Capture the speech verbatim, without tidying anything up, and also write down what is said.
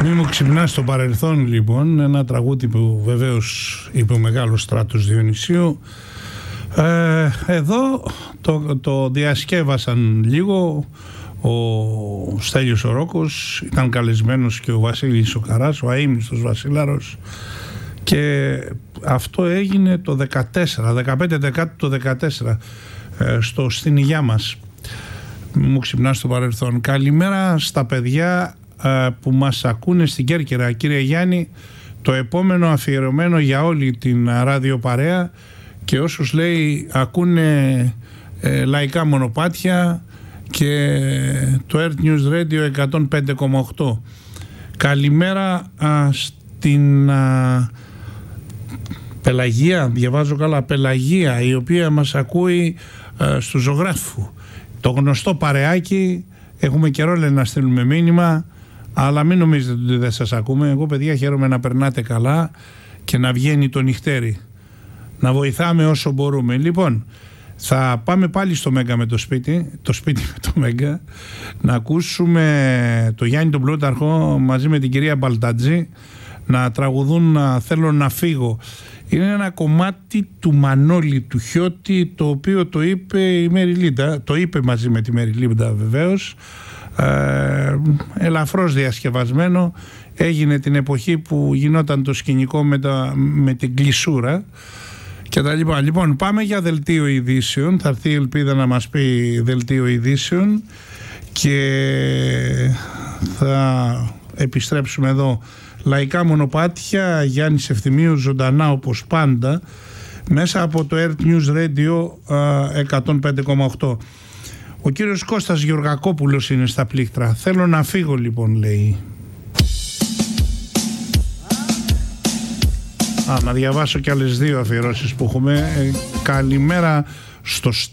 Μη μου ξυπνάς στο παρελθόν, λοιπόν, ένα τραγούδι που βεβαίως είπε ο μεγάλος Στράτος Διονυσίου. Ε, εδώ το, το διασκεύασαν λίγο ο Στέλιος ο Ρόκος, ήταν καλεσμένος και ο Βασίλης ο Καράς, ο αείμνηστος βασίλαρος, και αυτό έγινε το δεκατέσσερα, δεκαπέντε Δεκάτου το δεκατέσσερα, ε, στο στην υγειά μας. Μου ξυπνά στο παρελθόν. Καλημέρα στα παιδιά ε, που μας ακούνε στην Κέρκυρα. Κύριε Γιάννη, το επόμενο αφιερωμένο για όλη την ραδιοπαρέα και όσους, λέει, ακούνε ε, λαϊκά μονοπάτια και το Earth News Radio εκατόν πέντε κόμμα οκτώ. Καλημέρα α, στην α, Πελαγία, διαβάζω καλά, Πελαγία, η οποία μας ακούει α, στο Ζωγράφου. Το γνωστό παρεάκι, έχουμε καιρό, λέει, να στείλουμε μήνυμα, αλλά μην νομίζετε ότι δεν σας ακούμε. Εγώ, παιδιά, χαίρομαι να περνάτε καλά και να βγαίνει το νυχτέρι. Να βοηθάμε όσο μπορούμε. Λοιπόν, θα πάμε πάλι στο Μέγκα με το σπίτι, το σπίτι με το Μέγκα, να ακούσουμε το Γιάννη τον Πλούταρχο μαζί με την κυρία Μπαλτατζή να τραγουδούν να «Θέλω να φύγω». Είναι ένα κομμάτι του Μανώλη του Χιώτη, το οποίο το είπε η Μέρη Λίντα, το είπε μαζί με τη Μέρη Λίντα βεβαίως, ε, ελαφρώς διασκευασμένο, έγινε την εποχή που γινόταν το σκηνικό με, τα, με την κλεισούρα και τα λοιπά. Λοιπόν, πάμε για δελτίο ειδήσεων, θα έρθει η Ελπίδα να μας πει δελτίο ειδήσεων και θα επιστρέψουμε εδώ. Λαϊκά μονοπάτια, Γιάννης Ευθυμίου, ζωντανά όπως πάντα, μέσα από το Earth News Radio εκατόν πέντε κόμμα οκτώ. Ο κύριος Κώστας Γεωργακόπουλος είναι στα πλήκτρα. Θέλω να φύγω, λοιπόν, λέει. Α, να διαβάσω και άλλες δύο αφιερώσεις που έχουμε. Ε, καλημέρα στο